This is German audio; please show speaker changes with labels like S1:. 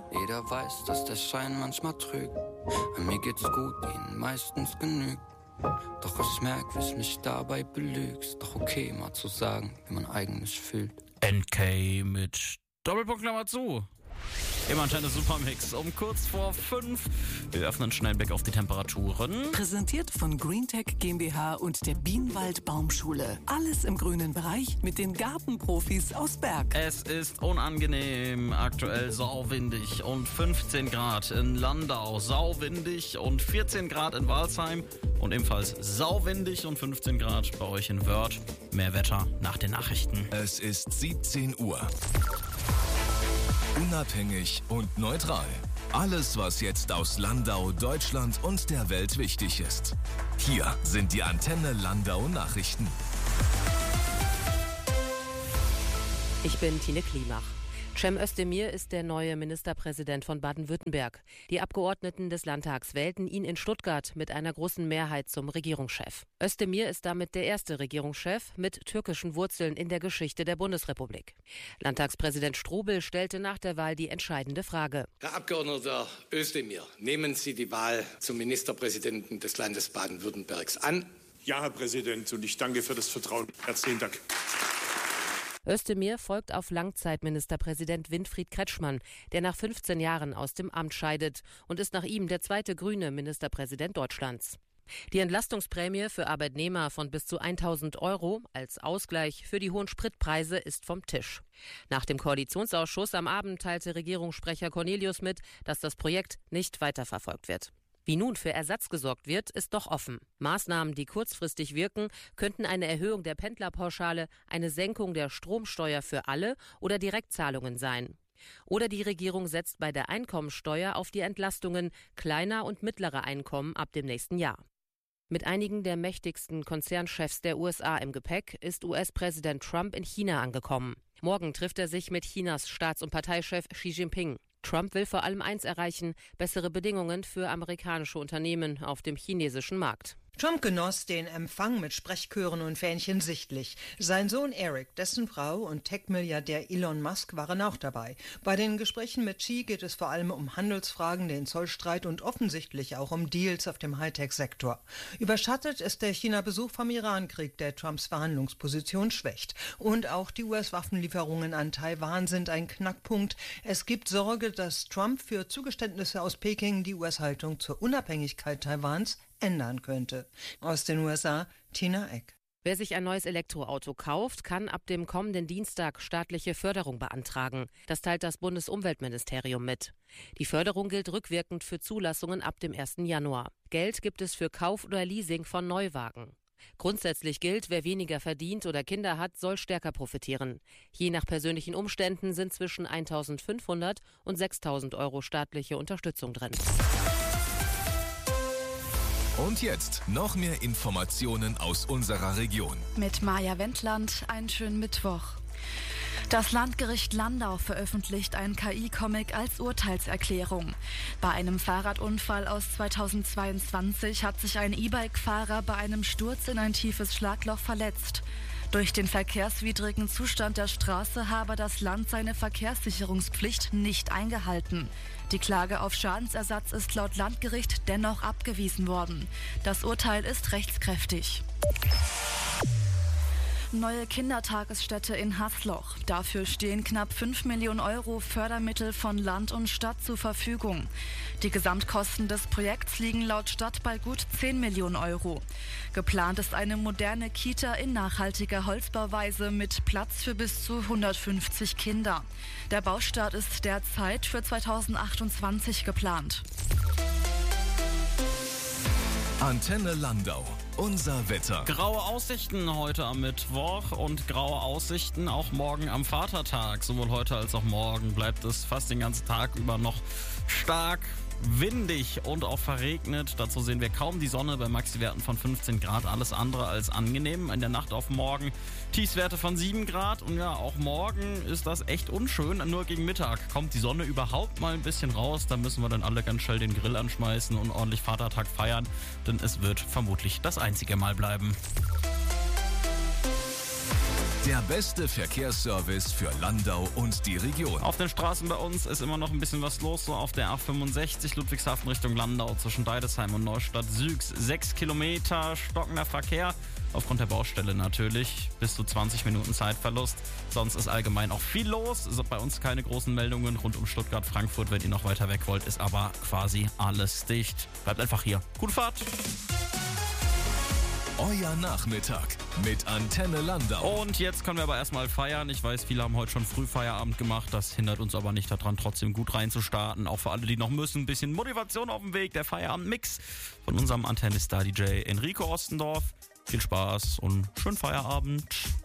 S1: Jeder weiß, dass der Schein manchmal trügt. Bei mir geht's gut, ihnen meistens genügt. Doch ich merk, wie ich mich dabei belügst. Doch okay, mal zu sagen, wie man eigentlich fühlt.
S2: NK mit Doppelpunkt Klammer zu. Immer anscheinend Supermix um kurz vor 5. Wir öffnen schnell einen Blick auf die Temperaturen.
S3: Präsentiert von Greentech GmbH und der Bienenwald Baumschule. Alles im grünen Bereich mit den Gartenprofis aus Berg.
S2: Es ist unangenehm, aktuell sauwindig und 15 Grad in Landau, sauwindig und 14 Grad in Walsheim und ebenfalls sauwindig und 15 Grad bei euch in Wörth. Mehr Wetter nach den Nachrichten.
S4: Es ist 17 Uhr. Unabhängig und neutral. Alles, was jetzt aus Landau, Deutschland und der Welt wichtig ist. Hier sind die Antenne Landau Nachrichten.
S5: Ich bin Tine Klimach. Cem Özdemir ist der neue Ministerpräsident von Baden-Württemberg. Die Abgeordneten des Landtags wählten ihn in Stuttgart mit einer großen Mehrheit zum Regierungschef. Özdemir ist damit der erste Regierungschef mit türkischen Wurzeln in der Geschichte der Bundesrepublik. Landtagspräsident Strobel stellte nach der Wahl die entscheidende Frage.
S6: Herr Abgeordneter Özdemir, nehmen Sie die Wahl zum Ministerpräsidenten des Landes Baden-Württembergs an?
S7: Ja, Herr Präsident, und ich danke für das Vertrauen. Herzlichen Dank.
S5: Özdemir folgt auf Langzeitministerpräsident Winfried Kretschmann, der nach 15 Jahren aus dem Amt scheidet und ist nach ihm der zweite grüne Ministerpräsident Deutschlands. Die Entlastungsprämie für Arbeitnehmer von bis zu 1.000 € als Ausgleich für die hohen Spritpreise ist vom Tisch. Nach dem Koalitionsausschuss am Abend teilte Regierungssprecher Cornelius mit, dass das Projekt nicht weiterverfolgt wird. Wie nun für Ersatz gesorgt wird, ist doch offen. Maßnahmen, die kurzfristig wirken, könnten eine Erhöhung der Pendlerpauschale, eine Senkung der Stromsteuer für alle oder Direktzahlungen sein. Oder die Regierung setzt bei der Einkommensteuer auf die Entlastungen kleiner und mittlerer Einkommen ab dem nächsten Jahr. Mit einigen der mächtigsten Konzernchefs der USA im Gepäck ist US-Präsident Trump in China angekommen. Morgen trifft er sich mit Chinas Staats- und Parteichef Xi Jinping. Trump will vor allem eins erreichen: bessere Bedingungen für amerikanische Unternehmen auf dem chinesischen Markt.
S8: Trump genoss den Empfang mit Sprechchören und Fähnchen sichtlich. Sein Sohn Eric, dessen Frau und Tech-Milliardär Elon Musk waren auch dabei. Bei den Gesprächen mit Xi geht es vor allem um Handelsfragen, den Zollstreit und offensichtlich auch um Deals auf dem Hightech-Sektor. Überschattet ist der China-Besuch vom Irankrieg, der Trumps Verhandlungsposition schwächt. Und auch die US-Waffenlieferungen an Taiwan sind ein Knackpunkt. Es gibt Sorge, dass Trump für Zugeständnisse aus Peking die US-Haltung zur Unabhängigkeit Taiwans ändern könnte. Aus den USA, Tina Eck.
S5: Wer sich ein neues Elektroauto kauft, kann ab dem kommenden Dienstag staatliche Förderung beantragen. Das teilt das Bundesumweltministerium mit. Die Förderung gilt rückwirkend für Zulassungen ab dem 1. Januar. Geld gibt es für Kauf oder Leasing von Neuwagen. Grundsätzlich gilt, wer weniger verdient oder Kinder hat, soll stärker profitieren. Je nach persönlichen Umständen sind zwischen 1.500 und 6.000 € staatliche Unterstützung drin.
S4: Und jetzt noch mehr Informationen aus unserer Region.
S9: Mit Maja Wendland, einen schönen Mittwoch. Das Landgericht Landau veröffentlicht einen KI-Comic als Urteilserklärung. Bei einem Fahrradunfall aus 2022 hat sich ein E-Bike-Fahrer bei einem Sturz in ein tiefes Schlagloch verletzt. Durch den verkehrswidrigen Zustand der Straße habe das Land seine Verkehrssicherungspflicht nicht eingehalten. Die Klage auf Schadensersatz ist laut Landgericht dennoch abgewiesen worden. Das Urteil ist rechtskräftig. Neue Kindertagesstätte in Haßloch. Dafür stehen knapp 5 Millionen € Fördermittel von Land und Stadt zur Verfügung. Die Gesamtkosten des Projekts liegen laut Stadt bei gut 10 Millionen €. Geplant ist eine moderne Kita in nachhaltiger Holzbauweise mit Platz für bis zu 150 Kinder. Der Baustart ist derzeit für 2028 geplant.
S4: Antenne Landau. Unser Wetter.
S2: Graue Aussichten heute am Mittwoch und graue Aussichten auch morgen am Vatertag. Sowohl heute als auch morgen bleibt es fast den ganzen Tag über noch stark windig und auch verregnet. Dazu sehen wir kaum die Sonne bei Maxi-Werten von 15 Grad. Alles andere als angenehm. In der Nacht auf morgen Tiefswerte von 7 Grad. Und ja, auch morgen ist das echt unschön. Nur gegen Mittag kommt die Sonne überhaupt mal ein bisschen raus. Da müssen wir dann alle ganz schnell den Grill anschmeißen und ordentlich Vatertag feiern. Denn es wird vermutlich das einzige Mal bleiben.
S4: Der beste Verkehrsservice für Landau und die Region.
S2: Auf den Straßen bei uns ist immer noch ein bisschen was los, so auf der A65 Ludwigshafen Richtung Landau zwischen Deidesheim und Neustadt-Süß. 6 Kilometer stockender Verkehr, aufgrund der Baustelle natürlich, bis zu 20 Minuten Zeitverlust. Sonst ist allgemein auch viel los, ist bei uns keine großen Meldungen rund um Stuttgart-Frankfurt. Wenn ihr noch weiter weg wollt, ist aber quasi alles dicht. Bleibt einfach hier. Gute Fahrt!
S4: Euer Nachmittag mit Antenne Landau.
S2: Und jetzt können wir aber erstmal feiern. Ich weiß, viele haben heute schon früh Feierabend gemacht. Das hindert uns aber nicht daran, trotzdem gut reinzustarten. Auch für alle, die noch müssen, ein bisschen Motivation auf dem Weg. Der Feierabend-Mix von unserem Antenne-Star-DJ Enrico Ostendorf. Viel Spaß und schönen Feierabend.